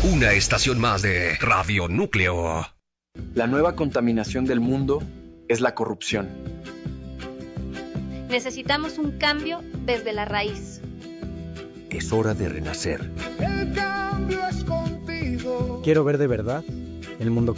Una estación más de Radio Núcleo. La nueva contaminación del mundo es la corrupción. Necesitamos un cambio desde la raíz. Es hora de renacer. El cambio es contigo. Quiero ver de verdad el mundo